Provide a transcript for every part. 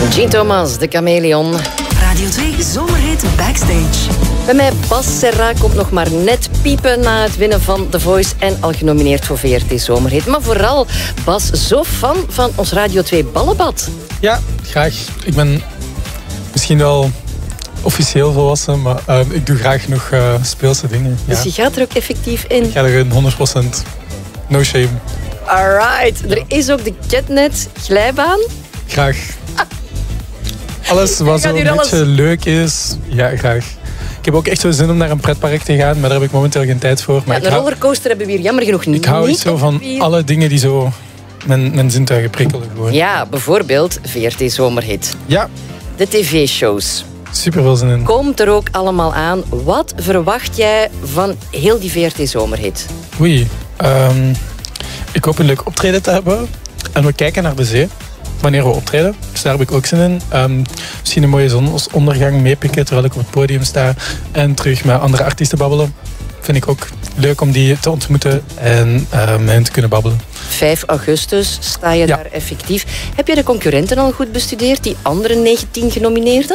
Jean Thomas, de chameleon. Radio 2 Zomerhit Backstage. Bij mij Bas Serra komt nog maar net piepen na het winnen van The Voice en al genomineerd voor VRT Zomerhit. Maar vooral, Bas, zo fan van ons Radio 2 ballenbad. Ja, graag. Ik ben misschien wel officieel volwassen, maar ik doe graag nog speelse dingen. Ja. Dus je gaat er ook effectief in? Ik ga er 100%. No shame. Alright. Er is ook de Ketnet glijbaan. Graag. Alles wat zo een beetje leuk is, ja, graag. Ik heb ook echt zo zin om naar een pretpark te gaan, maar daar heb ik momenteel geen tijd voor. Maar ja, een rollercoaster hebben we hier jammer genoeg niet. Ik hou iets zo van alle dingen die zo mijn zintuigen prikkelen. Gewoon. Ja, bijvoorbeeld VRT Zomerhit. Ja. De tv-shows. Super veel zin in. Komt er ook allemaal aan. Wat verwacht jij van heel die VRT Zomerhit? Oei. Ik hoop een leuk optreden te hebben. En we kijken naar de zee. Wanneer we optreden. Dus daar heb ik ook zin in. Misschien een mooie zonsondergang meepikken terwijl ik op het podium sta. En terug met andere artiesten babbelen. Vind ik ook leuk om die te ontmoeten en met hen te kunnen babbelen. 5 augustus sta je daar effectief. Heb je de concurrenten al goed bestudeerd? Die andere 19 genomineerden?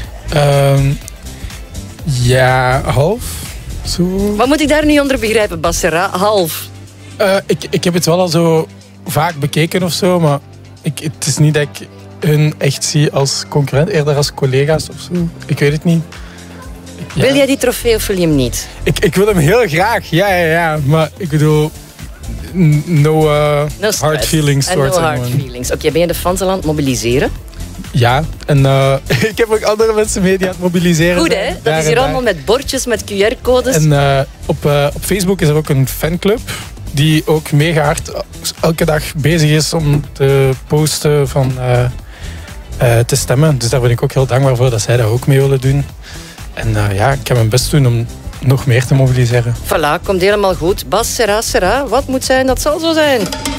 Ja, half. Zo. Wat moet ik daar nu onder begrijpen, Bas Serra? Half? Ik heb het wel al zo vaak bekeken of zo, maar het is niet dat ik hun echt zie als concurrent, eerder als collega's of zo. Ik weet het niet. Ja. Wil jij die trofee of wil je hem niet? Ik wil hem heel graag, ja. Maar ik bedoel, no hard feelings. No hard feelings. Oké, ben je de fans al aan het mobiliseren? Ja, en ik heb ook andere mensen mee die aan het mobiliseren. Goed, hè? Dat is hier allemaal met bordjes, met QR-codes. En op Facebook is er ook een fanclub die ook mega hard elke dag bezig is om te posten van te stemmen. Dus daar ben ik ook heel dankbaar voor dat zij dat ook mee willen doen. En ik ga mijn best doen om nog meer te mobiliseren. Voilà, komt helemaal goed. Bas Serra, wat moet zijn, dat zal zo zijn.